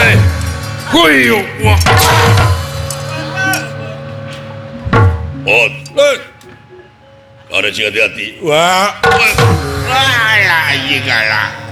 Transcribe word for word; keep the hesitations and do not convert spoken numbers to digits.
Woi, huyu, wah. Oh, eh. Ada sing hati-hati. Wah, Wah, lah iya kalah.